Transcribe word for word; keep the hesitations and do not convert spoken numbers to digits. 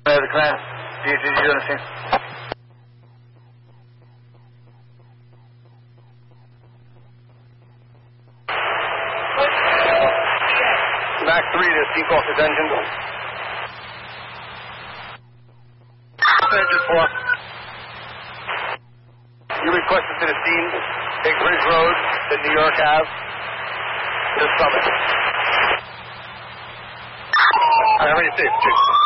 Uh, the command. D G, you understand? Mac three to seek off his engine. Engine four. You requested to the scene, Big Bridge Road, the New York Ave, the Summit. All right, ready to see.